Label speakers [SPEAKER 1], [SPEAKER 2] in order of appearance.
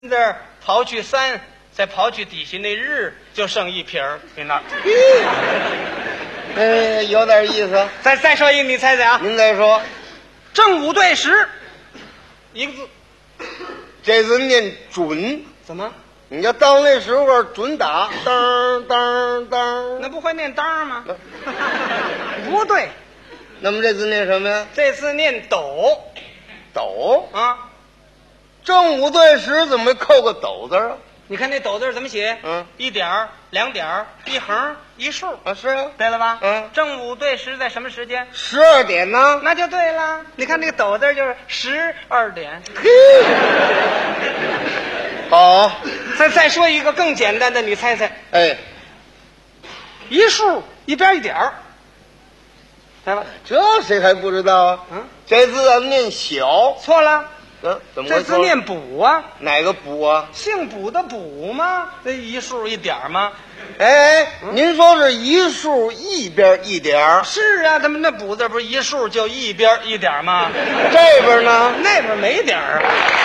[SPEAKER 1] 这儿刨去3，再刨去底下那日，就剩一撇儿。您那，
[SPEAKER 2] 有点意思。
[SPEAKER 1] 再说一个，你猜猜啊？
[SPEAKER 2] 您再说，
[SPEAKER 1] 正午对时，一个字，
[SPEAKER 2] 这字念准。
[SPEAKER 1] 怎么？
[SPEAKER 2] 你要到那时候准打，当当当，
[SPEAKER 1] 那不会念当吗？不对，
[SPEAKER 2] 那么这字念什么呀？
[SPEAKER 1] 这字念斗。
[SPEAKER 2] 斗
[SPEAKER 1] 啊，
[SPEAKER 2] 正午对时怎么没扣个斗字啊？
[SPEAKER 1] 你看那斗字怎么写？一点儿、2点、一横、一竖
[SPEAKER 2] 啊，是啊，
[SPEAKER 1] 对了吧？正午对时在什么时间
[SPEAKER 2] ？12点呢？
[SPEAKER 1] 那就对了。你看那个斗字就是12点。
[SPEAKER 2] 好，
[SPEAKER 1] 再说一个更简单的，你猜猜？
[SPEAKER 2] 哎，
[SPEAKER 1] 一竖一边一点儿，来吧？
[SPEAKER 2] 这谁还不知道啊？这字啊念小。
[SPEAKER 1] 错了。
[SPEAKER 2] 怎么
[SPEAKER 1] 这字念补啊？
[SPEAKER 2] 哪个补啊？
[SPEAKER 1] 姓补的补吗？这一竖一点吗？
[SPEAKER 2] 您说是一竖一边一点？
[SPEAKER 1] 是啊，他们那补字不是一竖就一边一点吗？
[SPEAKER 2] 这边呢？
[SPEAKER 1] 那边没点儿。